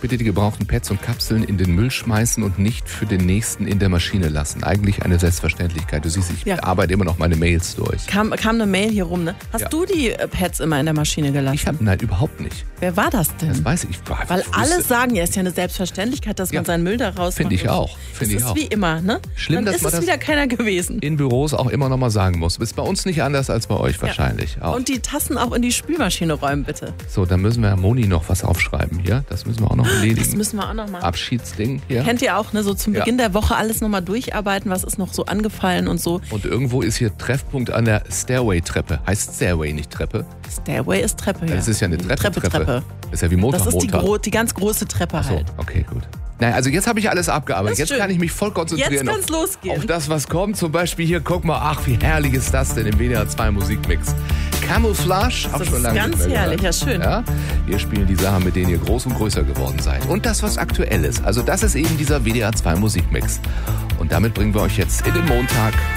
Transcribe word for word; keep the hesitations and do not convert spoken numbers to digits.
bitte die gebrauchten Pads und Kapseln in den Müll schmeißen und nicht für den nächsten in der Maschine lassen. Eigentlich eine Selbstverständlichkeit. Du siehst, ich ja. arbeite immer noch meine Mails durch. Kam, kam eine Mail hier rum, ne? Hast ja. du die Pads immer in der Maschine gelassen? Ich habe, nein, überhaupt nicht. Wer war das denn? Das weiß ich. Boah, Weil ich alle sagen, ja, ist ja eine Selbstverständlichkeit, dass ja. man seinen Müll da rausmacht. Finde ich auch. Find das ich ist auch. wie immer, ne? Schlimm, Dann dass ist man es das wieder keiner gewesen. In Büros auch immer noch mal sagen muss. Ist bei uns nicht anders als bei euch wahrscheinlich. Ja. Auch. Und die Tassen auch in die Spülmaschine räumen, bitte. So, dann müssen wir Moni noch was aufschreiben hier. Das müssen wir auch noch erledigen. Das müssen wir auch noch machen. Abschiedsding hier. Kennt ihr auch, ne? So zum ja. Beginn der Woche alles nochmal durcharbeiten, was ist noch so angefallen und so. Und irgendwo ist hier Treffpunkt an der Stairway-Treppe. Heißt Stairway, nicht Treppe. Stairway ist Treppe, ja. Das ist ja eine Treppe. Treppe, Treppe. Treppe. Das ist ja wie Montag, Das ist die, Montag. gro- die ganz große Treppe Ach so, halt. okay, gut. Naja, also jetzt habe ich alles abgearbeitet. Jetzt schön. kann ich mich voll konzentrieren Jetzt kann's auf, losgehen. auf das, was kommt. Zum Beispiel hier, guck mal, ach, wie herrlich ist das denn im W D R zwei Musikmix. Camouflage, auch das schon ist lange ganz nicht mehr herrlich, gehört. ja schön. Ja? Wir spielen die Sachen, mit denen ihr groß und größer geworden seid. Und das, was aktuell ist. Also das ist eben dieser W D R zwei Musikmix. Und damit bringen wir euch jetzt in den Montag